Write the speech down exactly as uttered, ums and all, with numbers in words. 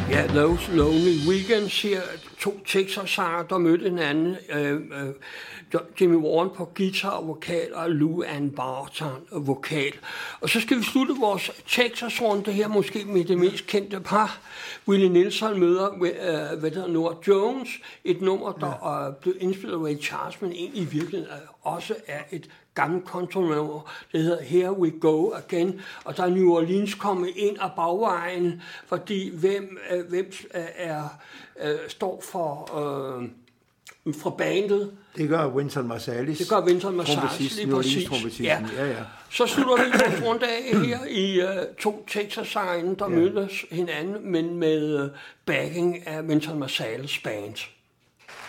Ja, Those Lonely Weekends her, to Texas-sanger, der mødte hinanden. Øh, øh, Jimmy Warren på guitar og vokal, og Lou Ann Barton og vokal. Og så skal vi slutte vores Texas-runde her, måske med det mest kendte par. Willie Nelson møder øh, hvad der, Norah Jones, et nummer, der ja. øh, blev indspillet af Ray Charles, men egentlig i virkeligheden også er et gammelt country-nummer, det hedder Here We Go Again, og der er New Orleans kommet ind af bagvejen, fordi hvem, øh, hvem er, øh, står for, øh, for bandet? Det gør Wynton Marsalis. Det gør Wynton Marsalis, lige præcis. Ja. Ja, ja. Så slutter vi vores runde af her i uh, to Texas-sangerne, der ja. mødes hinanden, men med uh, backing af Wynton Marsalis band.